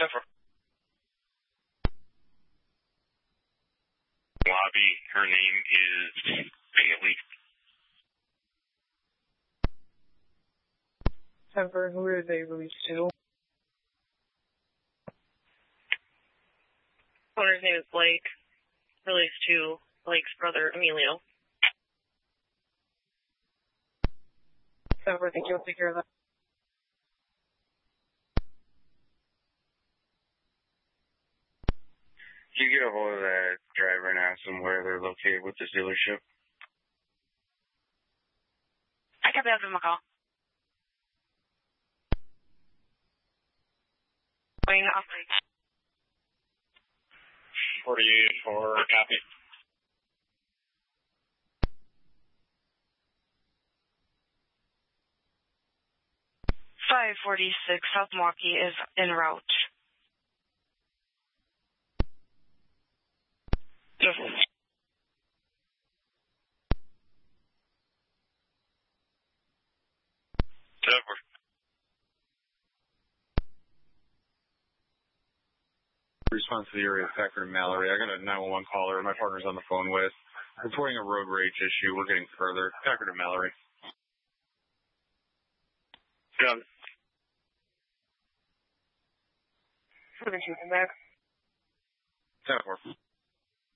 Lobby. Her name is Bailey. Who are they released to? Owner's name is Blake. Released to Blake's brother, Emilio. Thank you. I'll take care of that. Can you get a hold of that driver and ask them where they're located with this dealership? I got that from a call. Wayne Opley. 48 for copy. .546 South Milwaukee is en route. Response to the area of Packard and Mallory. I got a 911 caller my partner's on the phone with. Reporting a road rage issue. We're getting further. Packard and Mallory. Done. Back. 10-4.